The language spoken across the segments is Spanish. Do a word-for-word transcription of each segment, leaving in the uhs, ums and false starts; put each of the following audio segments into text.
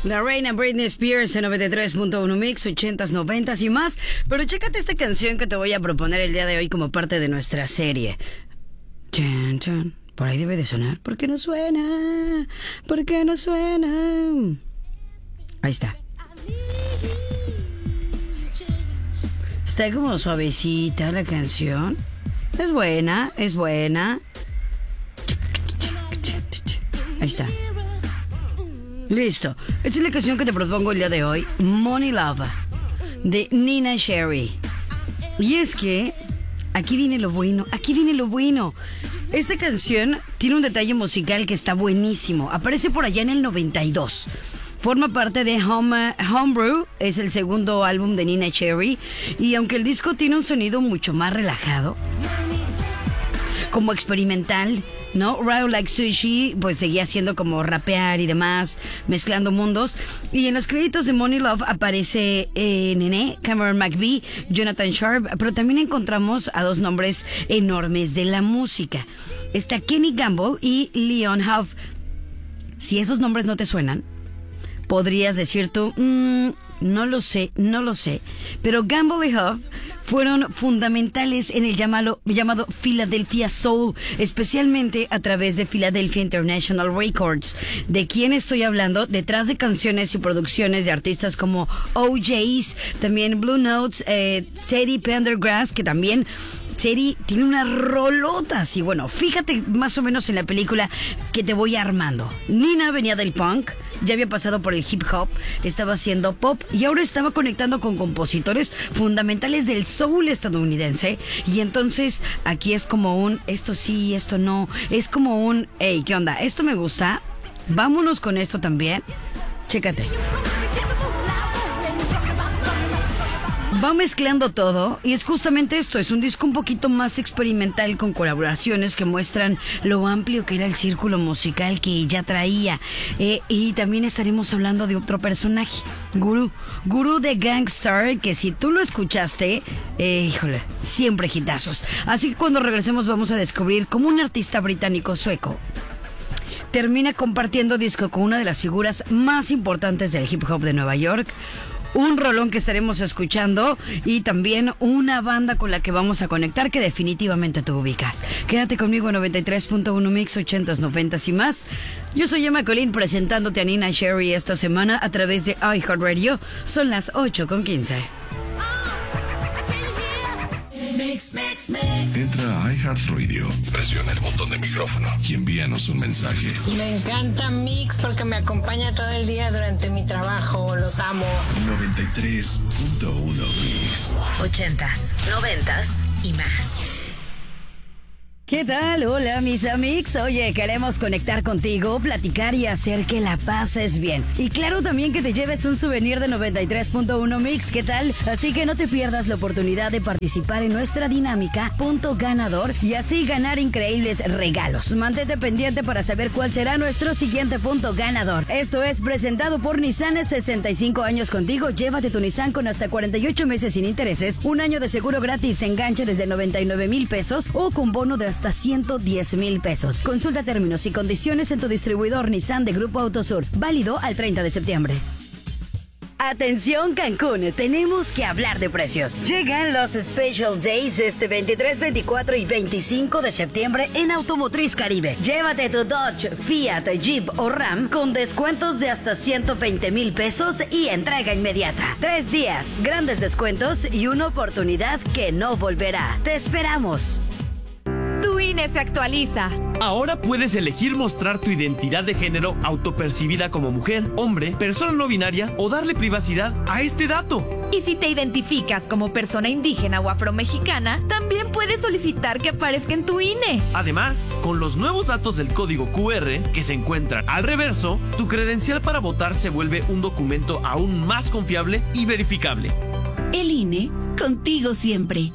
La reina Britney Spears en noventa y tres punto uno Mix, ochentas, noventas y más. Pero chécate esta canción que te voy a proponer el día de hoy como parte de nuestra serie. Chan, chan. Por ahí debe de sonar. ¿Por qué no suena? ¿Por qué no suena? Ahí está. Está como suavecita la canción. Es buena, es buena. Ahí está. Listo. Esta es la canción que te propongo el día de hoy. Money Love, de Nina Cherry. Y es que aquí viene lo bueno, aquí viene lo bueno. Esta canción tiene un detalle musical que está buenísimo. Aparece por allá en el noventa y dos. Forma parte de Home, Homebrew, es el segundo álbum de Nina Cherry. Y aunque el disco tiene un sonido mucho más relajado, como experimental, ¿no? Raw Like Sushi, pues seguía haciendo como rapear y demás, mezclando mundos. Y en los créditos de Money Love aparece eh, Nene, Cameron McVie, Jonathan Sharp, pero también encontramos a dos nombres enormes de la música. Está Kenny Gamble y Leon Huff. Si esos nombres no te suenan, podrías decir tú, mmm, no lo sé, no lo sé. Pero Gamble y Huff fueron fundamentales en el llamado, llamado Philadelphia Soul, especialmente a través de Philadelphia International Records. ¿De quién estoy hablando? Detrás de canciones y producciones de artistas como O J's, también Blue Notes, eh, Teddy Pendergrass, que también Teddy tiene unas rolotas. Y bueno, fíjate más o menos en la película que te voy armando. Nina venía del punk, ya había pasado por el hip hop, estaba haciendo pop y ahora estaba conectando con compositores fundamentales del soul estadounidense. Y entonces aquí es como un esto sí, esto no. Es como un, hey, ¿qué onda? Esto me gusta, vámonos con esto también. Chécate. Va mezclando todo y es justamente esto, es un disco un poquito más experimental con colaboraciones que muestran lo amplio que era el círculo musical que ya traía. Eh, y también estaremos hablando de otro personaje, Guru, Guru de Gang Starr, que si tú lo escuchaste, eh, híjole, siempre hitazos. Así que cuando regresemos vamos a descubrir cómo un artista británico sueco termina compartiendo disco con una de las figuras más importantes del hip hop de Nueva York. Un rolón que estaremos escuchando y también una banda con la que vamos a conectar que definitivamente tú ubicas. Quédate conmigo en noventa y tres punto uno Mix, ochentas, noventas y más. Yo soy Emma Colín presentándote a Nina Cherry esta semana a través de iHeartRadio. Son las ocho con quince. Entra a iHeartRadio, presiona el botón de micrófono y envíanos un mensaje. Me encanta Mix porque me acompaña todo el día durante mi trabajo. Los amo. noventa y tres punto uno Mix. Ochentas, noventas y más. ¿Qué tal? Hola, mis amigos. Oye, queremos conectar contigo, platicar y hacer que la pases bien. Y claro, también que te lleves un souvenir de noventa y tres punto uno Mix. ¿Qué tal? Así que no te pierdas la oportunidad de participar en nuestra dinámica Punto Ganador y así ganar increíbles regalos. Mantente pendiente para saber cuál será nuestro siguiente punto ganador. Esto es presentado por Nissan, sesenta y cinco años contigo. Llévate tu Nissan con hasta cuarenta y ocho meses sin intereses, un año de seguro gratis, enganche desde noventa y nueve mil pesos o con bono de hasta ciento diez mil pesos. Consulta términos y condiciones en tu distribuidor Nissan de Grupo Autosur. Válido al treinta de septiembre. Atención Cancún, tenemos que hablar de precios. Llegan los Special Days este veintitrés, veinticuatro y veinticinco de septiembre en Automotriz Caribe. Llévate tu Dodge, Fiat, Jeep o Ram con descuentos de hasta ciento veinte mil pesos y entrega inmediata. Tres días, grandes descuentos y una oportunidad que no volverá. Te esperamos. Tu I N E se actualiza. Ahora puedes elegir mostrar tu identidad de género autopercibida como mujer, hombre, persona no binaria o darle privacidad a este dato. Y si te identificas como persona indígena o afromexicana, también puedes solicitar que aparezca en tu I N E. Además, con los nuevos datos del código Q R que se encuentran al reverso, tu credencial para votar se vuelve un documento aún más confiable y verificable. El I N E, contigo siempre.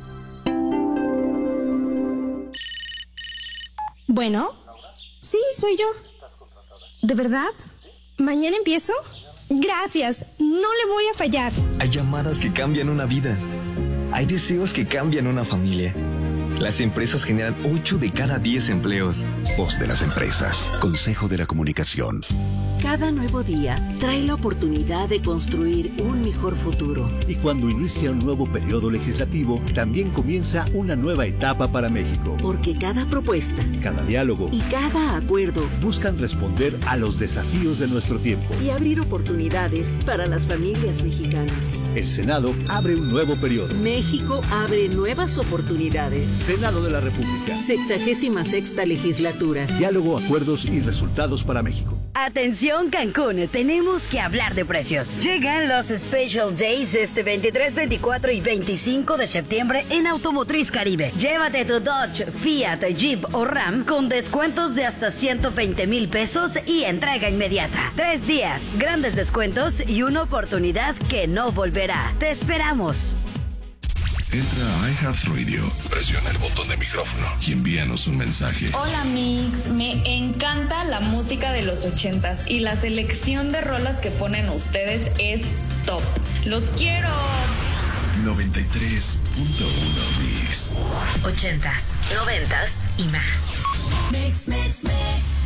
Bueno, sí, soy yo. ¿De verdad? ¿Mañana empiezo? Gracias, no le voy a fallar. Hay llamadas que cambian una vida. Hay deseos que cambian una familia. Las empresas generan ocho de cada diez empleos. Voz de las empresas. Consejo de la Comunicación. Cada nuevo día trae la oportunidad de construir un mejor futuro. Y cuando inicia un nuevo periodo legislativo, también comienza una nueva etapa para México. Porque cada propuesta, cada diálogo y cada acuerdo buscan responder a los desafíos de nuestro tiempo y abrir oportunidades para las familias mexicanas. El Senado abre un nuevo periodo. México abre nuevas oportunidades. Senado de la República. Sexagésima sexta legislatura. Diálogo, acuerdos y resultados para México. Atención Cancún, tenemos que hablar de precios. Llegan los Special Days este veintitrés, veinticuatro y veinticinco de septiembre en Automotriz Caribe. Llévate tu Dodge, Fiat, Jeep o Ram con descuentos de hasta ciento veinte mil pesos y entrega inmediata. Tres días, grandes descuentos y una oportunidad que no volverá. Te esperamos. Entra a iHeartRadio, presiona el botón de micrófono y envíanos un mensaje. Hola Mix, me encanta la música de los ochentas y la selección de rolas que ponen ustedes es top. ¡Los quiero! noventa y tres punto uno Mix. Ochentas, noventas y más. Mix, mix, mix.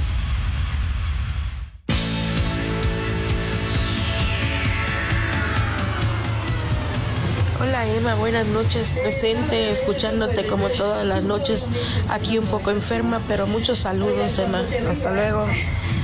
Hola Emma, buenas noches, presente, escuchándote como todas las noches, aquí un poco enferma, pero muchos saludos Emma, hasta luego.